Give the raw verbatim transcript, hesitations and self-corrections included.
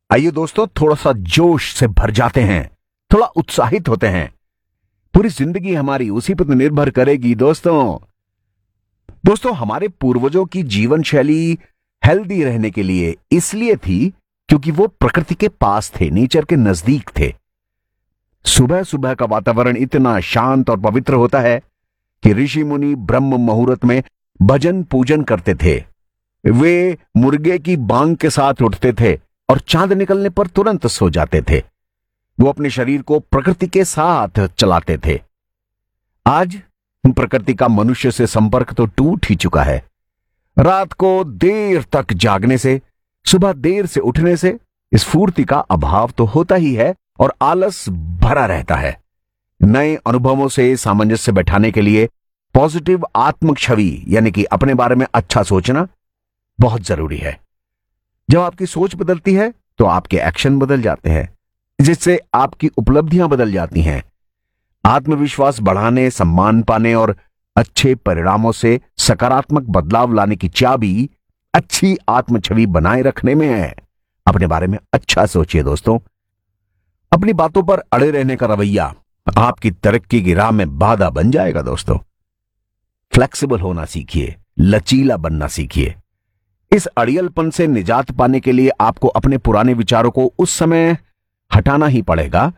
आइए दोस्तों, थोड़ा सा जोश से भर जाते हैं, थोड़ा उत्साहित होते हैं। पूरी जिंदगी हमारी उसी पर निर्भर करेगी दोस्तों। दोस्तों, हमारे पूर्वजों की जीवन शैली हेल्दी रहने के लिए इसलिए थी क्योंकि वो प्रकृति के पास थे, नेचर के नजदीक थे। सुबह सुबह का वातावरण इतना शांत और पवित्र होता है कि ऋषि मुनि ब्रह्म मुहूर्त में भजन पूजन करते थे। वे मुर्गे की बांग के साथ उठते थे और चांद निकलने पर तुरंत सो जाते थे। वो अपने शरीर को प्रकृति के साथ चलाते थे। आज प्रकृति का मनुष्य से संपर्क तो टूट ही चुका है। रात को देर तक जागने से, सुबह देर से उठने से स्फूर्ति का अभाव तो होता ही है और आलस भरा रहता है। नए अनुभवों से सामंजस्य बैठाने के लिए पॉजिटिव आत्म छवि यानी कि अपने बारे में अच्छा सोचना बहुत जरूरी है। जब आपकी सोच बदलती है तो आपके एक्शन बदल जाते हैं, जिससे आपकी उपलब्धियां बदल जाती हैं। आत्मविश्वास बढ़ाने, सम्मान पाने और अच्छे परिणामों से सकारात्मक बदलाव लाने की चाबी अच्छी आत्म छवि बनाए रखने में है। अपने बारे में अच्छा सोचिए दोस्तों। अपनी बातों पर अड़े रहने का रवैया आपकी तरक्की की राह में बाधा बन जाएगा दोस्तों। फ्लेक्सिबल होना सीखिए, लचीला बनना सीखिए। इस अड़ियलपन से निजात पाने के लिए आपको अपने पुराने विचारों को उस समय हटाना ही पड़ेगा